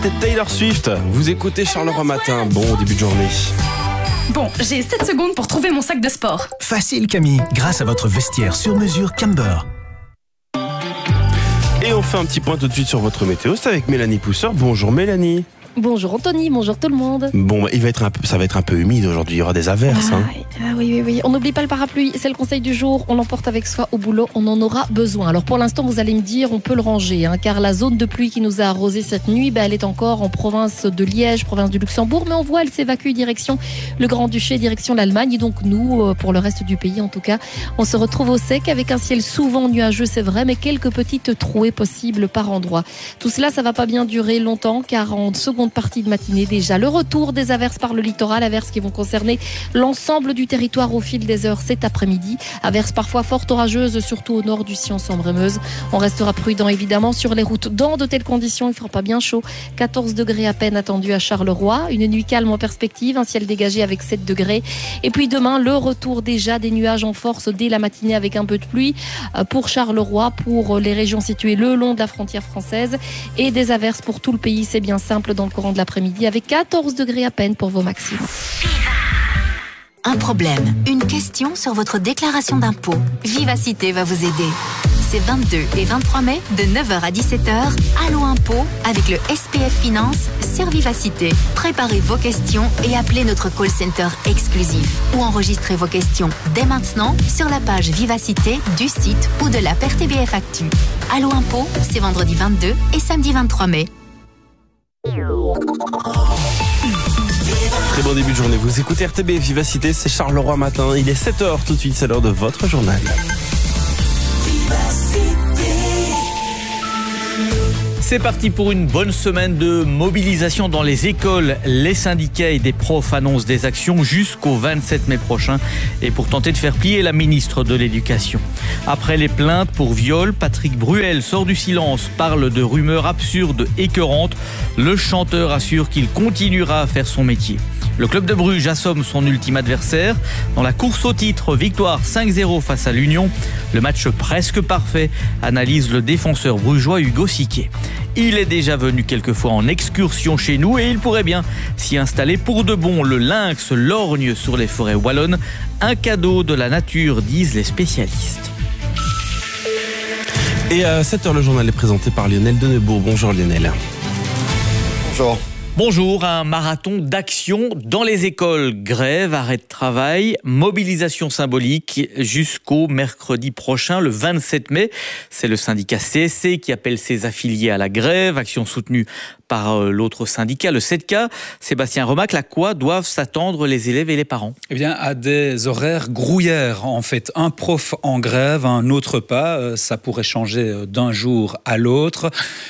Taylor Swift, vous écoutez Charleroi Matin, bon début de journée. Bon, j'ai 7 secondes pour trouver mon sac de sport. Facile Camille, grâce à votre vestiaire sur mesure Camber. Et on fait un petit point tout de suite sur votre météo, c'est avec Mélanie Pousseur. Bonjour Mélanie. Bonjour Anthony, bonjour tout le monde. Bon, ça va être un peu humide aujourd'hui, il y aura des averses. Oui. On n'oublie pas le parapluie, c'est le conseil du jour. On l'emporte avec soi au boulot, on en aura besoin. Alors pour l'instant, vous allez me dire, on peut le ranger, car la zone de pluie qui nous a arrosé cette nuit, elle est encore en province de Liège, province du Luxembourg. Mais on voit, elle s'évacue direction le Grand-Duché, direction l'Allemagne. Et donc nous, pour le reste du pays en tout cas, on se retrouve au sec avec un ciel souvent nuageux, c'est vrai, mais quelques petites trouées possibles par endroit. Tout cela, ça va pas bien durer longtemps, car en seconde partie de matinée déjà, le retour des averses par le littoral, averses qui vont concerner l'ensemble du territoire au fil des heures cet après-midi. Averses parfois fort orageuses, surtout au nord du Sion-Sambre-et-Meuse. On restera prudent évidemment sur les routes. Dans de telles conditions, il fera pas bien chaud. 14 degrés à peine attendus à Charleroi. Une nuit calme en perspective, un ciel dégagé avec 7 degrés. Et puis demain, le retour déjà des nuages en force dès la matinée avec un peu de pluie pour Charleroi, pour les régions situées le long de la frontière française, et des averses pour tout le pays. C'est bien simple dans le courant de l'après-midi avec 14 degrés à peine pour vos maximums. Un problème, une question sur votre déclaration d'impôt. Vivacité va vous aider. C'est 22 et 23 mai, de 9h à 17h, Allo Impôt avec le SPF Finance sur Vivacité. Préparez vos questions et appelez notre call center exclusif. Ou enregistrez vos questions dès maintenant sur la page Vivacité du site ou de l'app RTBF Actu. Allo Impôt, c'est vendredi 22 et samedi 23 mai. Très bon début de journée, vous écoutez RTB Vivacité, c'est Charleroi Matin. Il est 7h tout de suite, c'est l'heure de votre journal. C'est parti pour une bonne semaine de mobilisation dans les écoles. Les syndicats et des profs annoncent des actions jusqu'au 27 mai prochain et pour tenter de faire plier la ministre de l'Éducation. Après les plaintes pour viol, Patrick Bruel sort du silence, parle de rumeurs absurdes, écœurantes. Le chanteur assure qu'il continuera à faire son métier. Le club de Bruges assomme son ultime adversaire. Dans la course au titre, victoire 5-0 face à l'Union. Le match presque parfait, analyse le défenseur brugeois Hugo Siquet. Il est déjà venu quelques fois en excursion chez nous et il pourrait bien s'y installer pour de bon. Le lynx lorgne sur les forêts wallonnes. Un cadeau de la nature, disent les spécialistes. Et à 7h, le journal est présenté par Lionel Denebourg. Bonjour Lionel. Bonjour. Bonjour, un marathon d'action dans les écoles. Grève, arrêt de travail, mobilisation symbolique jusqu'au mercredi prochain, le 27 mai. C'est le syndicat CSC qui appelle ses affiliés à la grève. Action soutenue par l'autre syndicat, le 7K. Sébastien Remacle, à quoi doivent s'attendre les élèves et les parents ? Eh bien, à des horaires grouillères, en fait. Un prof en grève, un autre pas. Ça pourrait changer d'un jour à l'autre.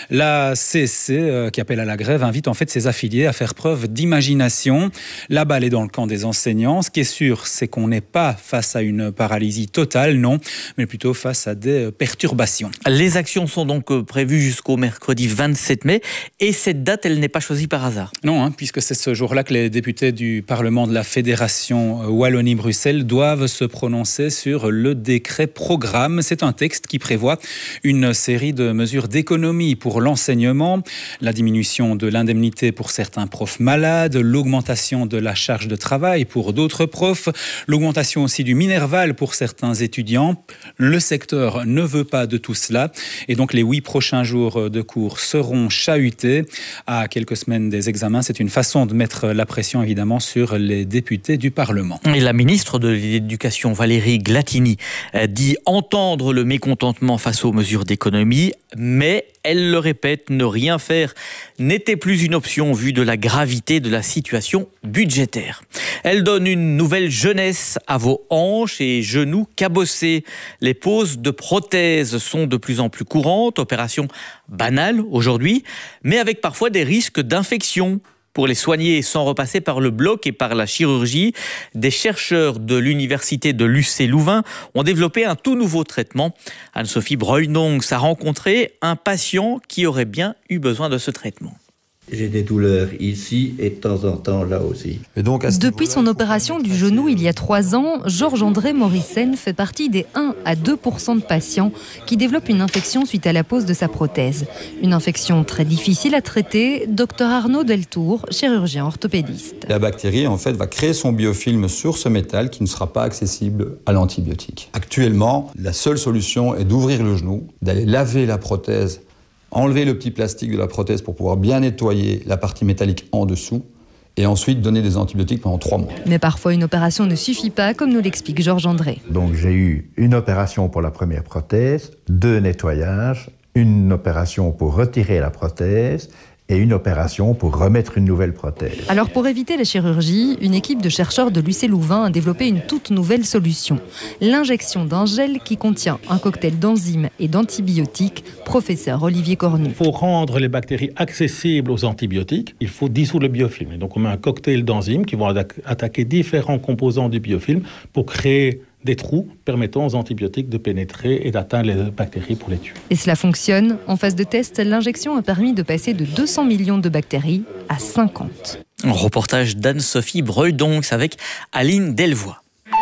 La CSC, qui appelle à la grève, invite en fait ses affiliés à faire preuve d'imagination. La balle est dans le camp des enseignants. Ce qui est sûr, c'est qu'on n'est pas face à une paralysie totale, non, mais plutôt face à des perturbations. Les actions sont donc prévues jusqu'au mercredi 27 mai. Et cette date, elle n'est pas choisie par hasard. Non, puisque c'est ce jour-là que les députés du Parlement de la Fédération Wallonie-Bruxelles doivent se prononcer sur le décret programme. C'est un texte qui prévoit une série de mesures d'économie pour l'enseignement, la diminution de l'indemnité pour certains profs malades, l'augmentation de la charge de travail pour d'autres profs, l'augmentation aussi du minerval pour certains étudiants. Le secteur ne veut pas de tout cela et donc les 8 prochains jours de cours seront chahutés. À quelques semaines des examens, c'est une façon de mettre la pression évidemment sur les députés du Parlement. Et la ministre de l'Éducation, Valérie Glatini, dit entendre le mécontentement face aux mesures d'économie, mais elle le répète, ne rien faire n'était plus une option vu de la gravité de la situation budgétaire. Elle donne une nouvelle jeunesse à vos hanches et genoux cabossés. Les poses de prothèses sont de plus en plus courantes, opération banale aujourd'hui, mais avec parfois des risques d'infection. Pour les soigner sans repasser par le bloc et par la chirurgie, des chercheurs de l'université de l'UC Louvain ont développé un tout nouveau traitement. Anne-Sophie Breunongs a rencontré un patient qui aurait bien eu besoin de ce traitement. j'ai des douleurs ici et de temps en temps là aussi. Et donc, depuis son opération du genou il y a 3 ans, Georges-André Morissen fait partie des 1 à 2% de patients qui développent une infection suite à la pose de sa prothèse. Une infection très difficile à traiter. Dr Arnaud Deltour, chirurgien orthopédiste. La bactérie, en fait, va créer son biofilm sur ce métal qui ne sera pas accessible à l'antibiotique. Actuellement, la seule solution est d'ouvrir le genou, d'aller laver la prothèse, enlever le petit plastique de la prothèse pour pouvoir bien nettoyer la partie métallique en dessous et ensuite donner des antibiotiques pendant 3 mois. Mais parfois une opération ne suffit pas, comme nous l'explique Georges-André. Donc j'ai eu une opération pour la première prothèse, 2 nettoyages, une opération pour retirer la prothèse et une opération pour remettre une nouvelle prothèse. Alors pour éviter la chirurgie, une équipe de chercheurs de l'UC Louvain a développé une toute nouvelle solution. L'injection d'un gel qui contient un cocktail d'enzymes et d'antibiotiques. Professeur Olivier Cornu. Pour rendre les bactéries accessibles aux antibiotiques, il faut dissoudre le biofilm. Et donc on met un cocktail d'enzymes qui vont attaquer différents composants du biofilm pour créer des trous permettant aux antibiotiques de pénétrer et d'atteindre les bactéries pour les tuer. Et cela fonctionne. En phase de test, l'injection a permis de passer de 200 millions de bactéries à 50. Un reportage d'Anne-Sophie Breudonx avec Aline Delvoye.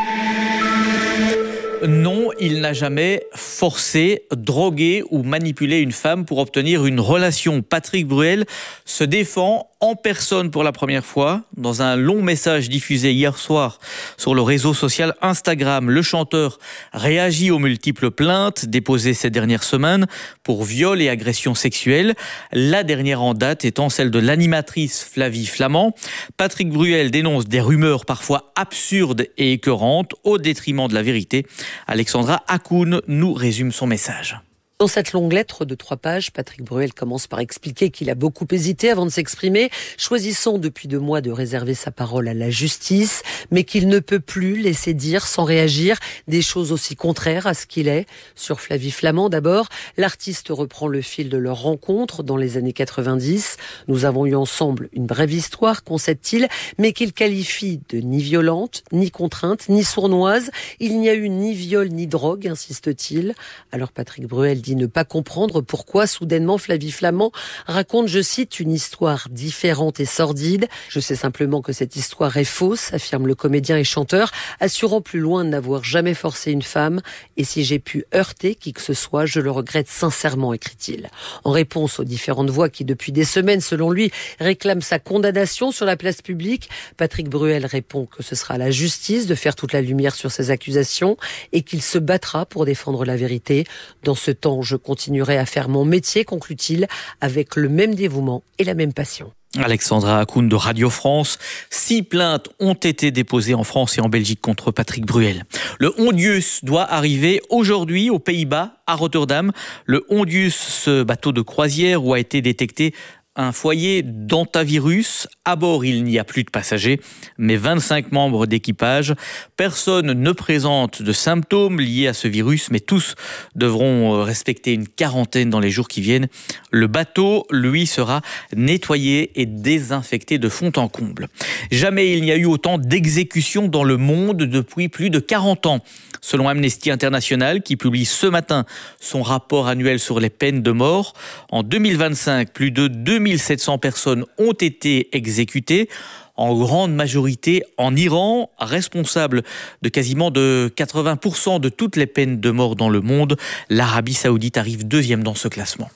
Non, il n'a jamais forcé, drogué ou manipulé une femme pour obtenir une relation. Patrick Bruel se défend en personne pour la première fois. Dans un long message diffusé hier soir sur le réseau social Instagram, le chanteur réagit aux multiples plaintes déposées ces dernières semaines pour viol et agression sexuelle. La dernière en date étant celle de l'animatrice Flavie Flament. Patrick Bruel dénonce des rumeurs parfois absurdes et écœurantes au détriment de la vérité. Alexandra Hakoun nous résume son message. Dans cette longue lettre de 3 pages, Patrick Bruel commence par expliquer qu'il a beaucoup hésité avant de s'exprimer, choisissant depuis 2 mois de réserver sa parole à la justice, mais qu'il ne peut plus laisser dire sans réagir des choses aussi contraires à ce qu'il est. Sur Flavie Flament d'abord, l'artiste reprend le fil de leur rencontre dans les années 90. Nous avons eu ensemble une brève histoire, concède-t-il, mais qu'il qualifie de ni violente, ni contrainte, ni sournoise. Il n'y a eu ni viol ni drogue, insiste-t-il. Alors Patrick Bruel dit ne pas comprendre pourquoi soudainement Flavie Flament raconte, je cite, une histoire différente et sordide. Je sais simplement que cette histoire est fausse, affirme le comédien et chanteur, assurant plus loin de n'avoir jamais forcé une femme. Et si j'ai pu heurter qui que ce soit, je le regrette sincèrement, écrit-il. En réponse aux différentes voix qui depuis des semaines, selon lui, réclament sa condamnation sur la place publique, Patrick Bruel répond que ce sera à la justice de faire toute la lumière sur ces accusations et qu'il se battra pour défendre la vérité. Dans ce temps, je continuerai à faire mon métier, conclut-il, avec le même dévouement et la même passion. Alexandra Hakoun de Radio France. 6 plaintes ont été déposées en France et en Belgique contre Patrick Bruel. Le Hondius doit arriver aujourd'hui aux Pays-Bas, à Rotterdam. Le Hondius, ce bateau de croisière où a été détecté un foyer d'hantavirus. À bord, il n'y a plus de passagers, mais 25 membres d'équipage. Personne ne présente de symptômes liés à ce virus, mais tous devront respecter une quarantaine dans les jours qui viennent. Le bateau, lui, sera nettoyé et désinfecté de fond en comble. Jamais il n'y a eu autant d'exécutions dans le monde depuis plus de 40 ans. Selon Amnesty International, qui publie ce matin son rapport annuel sur les peines de mort, en 2025, plus de 2700 personnes ont été exécutées, en grande majorité en Iran, responsable de quasiment de 80% de toutes les peines de mort dans le monde. L'Arabie Saoudite arrive 2e dans ce classement.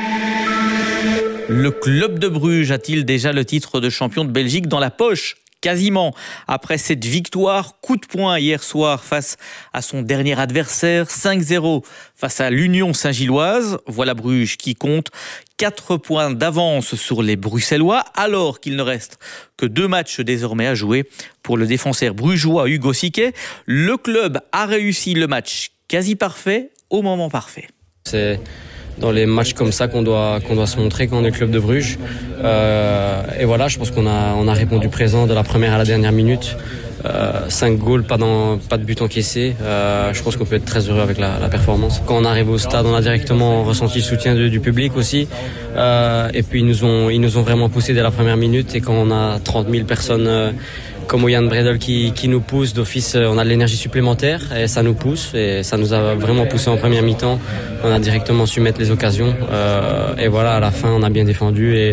Le club de Bruges a-t-il déjà le titre de champion de Belgique dans la poche ? Quasiment. Après cette victoire, coup de poing hier soir face à son dernier adversaire, 5-0 face à l'Union Saint-Gilloise. Voilà Bruges qui compte 4 points d'avance sur les Bruxellois, alors qu'il ne reste que 2 matchs désormais à jouer pour le défenseur brugeois Hugo Siquet. Le club a réussi le match quasi parfait au moment parfait. C'est dans les matchs comme ça qu'on doit se montrer quand on est le club de Bruges. Et voilà, je pense qu'on a répondu présent de la première à la dernière minute. 5 goals, pas de but encaissé. Je pense qu'on peut être très heureux avec la performance. Quand on arrive au stade, on a directement ressenti le soutien du public aussi. Et puis ils nous ont vraiment poussé dès la première minute. Et quand on a 30 000 personnes comme Yann Bredel qui nous pousse d'office, on a de l'énergie supplémentaire et ça nous pousse. Et ça nous a vraiment poussé en première mi-temps. On a directement su mettre les occasions. Et voilà, à la fin, on a bien défendu et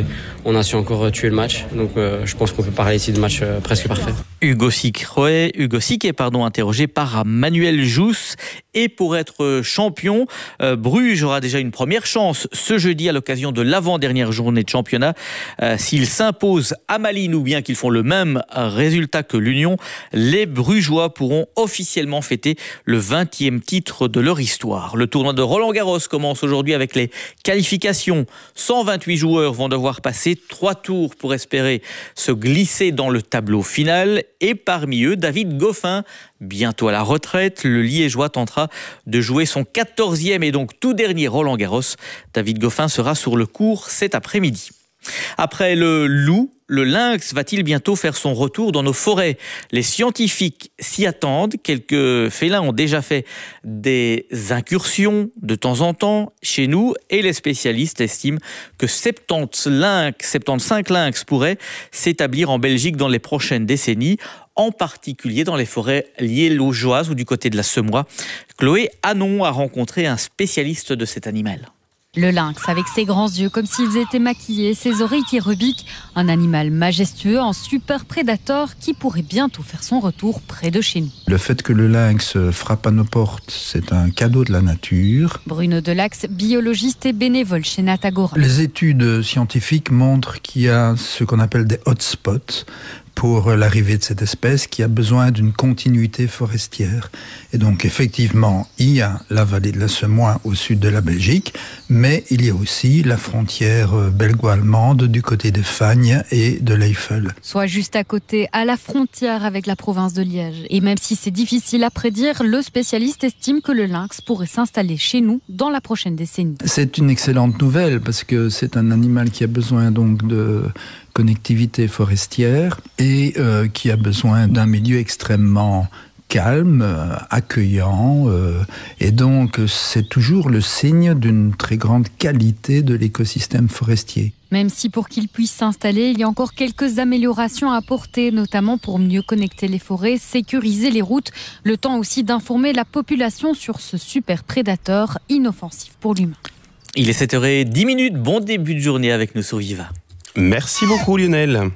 on a su encore tuer le match. Donc je pense qu'on peut parler ici de match presque parfait. Hugo Siquet, interrogé par Manuel Jousse. Et pour être champion, Bruges aura déjà une première chance ce jeudi à l'occasion de l'avant-dernière journée de championnat. S'ils s'imposent à Malines ou bien qu'ils font le même résultat que l'Union, les Brugeois pourront officiellement fêter le 20e titre de leur histoire. Le tournoi de Roland-Garros commence aujourd'hui avec les qualifications. 128 joueurs vont devoir passer 3 tours pour espérer se glisser dans le tableau final. Et parmi eux, David Goffin, bientôt à la retraite, le Liégeois tentera de jouer son 14e et donc tout dernier Roland-Garros. David Goffin sera sur le court cet après-midi. Après le loup, le lynx va-t-il bientôt faire son retour dans nos forêts ? Les scientifiques s'y attendent. Quelques félins ont déjà fait des incursions de temps en temps chez nous et les spécialistes estiment que 75 lynx pourraient s'établir en Belgique dans les prochaines décennies, en particulier dans les forêts liégeoises ou du côté de la Semois. Chloé Hanon a rencontré un spécialiste de cet animal. Le lynx, avec ses grands yeux comme s'ils étaient maquillés, ses oreilles qui rebiquent, un animal majestueux, un super prédateur qui pourrait bientôt faire son retour près de chez nous. Le fait que le lynx frappe à nos portes, c'est un cadeau de la nature. Bruno Delax, biologiste et bénévole chez Natagora. Les études scientifiques montrent qu'il y a ce qu'on appelle des hotspots pour l'arrivée de cette espèce qui a besoin d'une continuité forestière. Et donc effectivement, il y a la vallée de la Semois au sud de la Belgique, mais il y a aussi la frontière belgo-allemande du côté des Fagnes et de l'Eifel. Soit juste à côté, à la frontière avec la province de Liège. Et même si c'est difficile à prédire, le spécialiste estime que le lynx pourrait s'installer chez nous dans la prochaine décennie. C'est une excellente nouvelle parce que c'est un animal qui a besoin donc de connectivité forestière et qui a besoin d'un milieu extrêmement calme, accueillant, et donc c'est toujours le signe d'une très grande qualité de l'écosystème forestier. Même si pour qu'il puisse s'installer, il y a encore quelques améliorations à apporter, notamment pour mieux connecter les forêts, sécuriser les routes, le temps aussi d'informer la population sur ce super prédateur inoffensif pour l'humain. Il est 7h10, bon début de journée avec nous sur Viva. Merci beaucoup Lionel.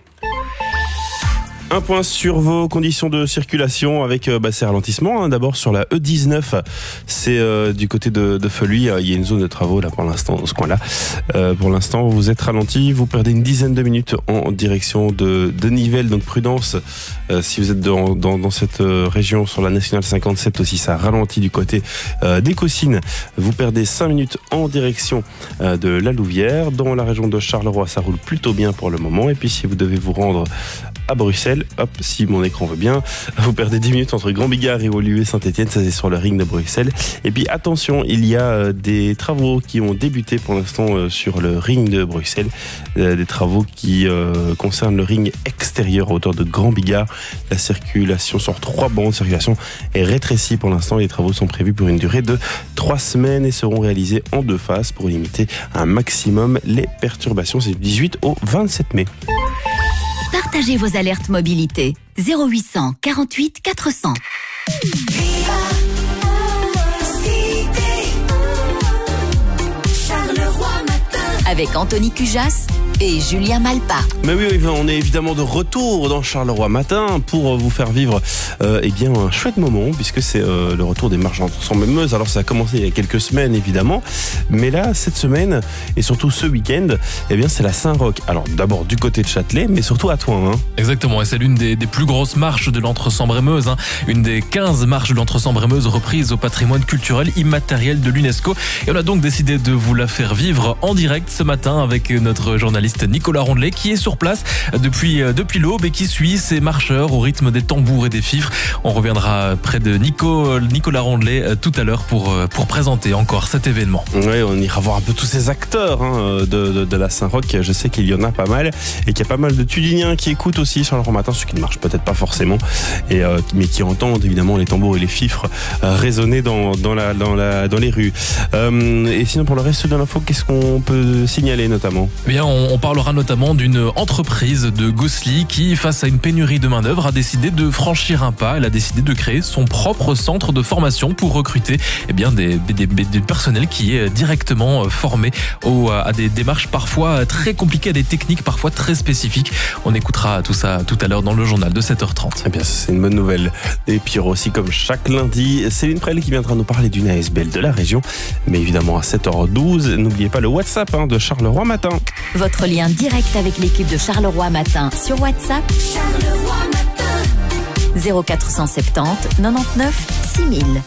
Un point sur vos conditions de circulation avec ces ralentissements. D'abord sur la E19, c'est du côté de Feluy. Il y a une zone de travaux là pour l'instant, dans ce coin-là. Pour l'instant, vous êtes ralenti. Vous perdez une dizaine de minutes en direction de Nivelles. Donc prudence si vous êtes dans cette région sur la nationale 57 aussi. Ça ralentit du côté des Caussines. Vous perdez 5 minutes en direction de la Louvière. Dans la région de Charleroi, ça roule plutôt bien pour le moment. Et puis si vous devez vous rendre à Bruxelles, hop, si mon écran veut bien, vous perdez 10 minutes entre Grand-Bigard et Woluwe-Saint-Étienne, ça c'est sur le ring de Bruxelles. Et puis attention, il y a des travaux qui ont débuté pour l'instant sur le ring de Bruxelles, des travaux qui concernent le ring extérieur à hauteur de Grand-Bigard. La circulation sur 3 bandes de circulation est rétrécie pour l'instant. Les travaux sont prévus pour une durée de 3 semaines et seront réalisés en 2 phases pour limiter un maximum les perturbations. C'est du 18 au 27 mai. Partagez vos alertes mobilité. 0800 48 400. Avec Anthony Cujas et Julien Malpa. Mais oui, on est évidemment de retour dans Charleroi Matin pour vous faire vivre un chouette moment, puisque c'est le retour des marches ensemble Meuse. Alors ça a commencé il y a quelques semaines évidemment, mais là cette semaine et surtout ce week-end, c'est la Saint-Roch. Alors d'abord du côté de Châtelet, mais surtout à Thoin. Exactement, et c'est l'une des plus grosses marches de l'Entre-Sambre-et-Meuse, une des 15 marches de l'Entre-Sambre-et-Meuse reprises au patrimoine culturel immatériel de l'UNESCO. Et on a donc décidé de vous la faire vivre en direct ce matin avec notre journaliste Nicolas Rondelet qui est sur place depuis l'aube et qui suit ces marcheurs au rythme des tambours et des fifres. On reviendra près de Nicolas Rondelet tout à l'heure pour présenter encore cet événement. Oui, on ira voir un peu tous ces acteurs de la Saint-Roch. Je sais qu'il y en a pas mal et qu'il y a pas mal de Tudiniens qui écoutent aussi Charleroi Matin, ceux qui ne marchent peut-être pas forcément, mais qui entendent évidemment les tambours et les fifres résonner dans les rues. Et sinon pour le reste de l'info, qu'est-ce qu'on peut signaler notamment ? On parlera notamment d'une entreprise de Gosselies qui, face à une pénurie de main-d'œuvre, a décidé de franchir un pas. Elle a décidé de créer son propre centre de formation pour recruter des personnels qui est directement formé à des démarches parfois très compliquées, à des techniques parfois très spécifiques. On écoutera tout ça tout à l'heure dans le journal de 7h30. Eh bien, c'est une bonne nouvelle. Et puis aussi, comme chaque lundi, Céline Prel qui viendra nous parler d'une ASBL de la région. Mais évidemment, à 7h12, n'oubliez pas le WhatsApp de Charleroi Matin. Votre lien direct avec l'équipe de Charleroi Matin sur WhatsApp. Charleroi Matin. 0470 99 6000.